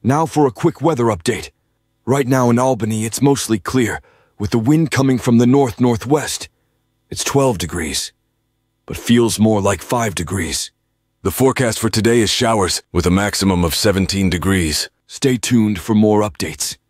Now for a quick weather update. Right now in Albany, it's mostly clear, with the wind coming from the north-northwest. It's 12 degrees, but feels more like 5 degrees. The forecast for today is showers, with a maximum of 17 degrees. Stay tuned for more updates.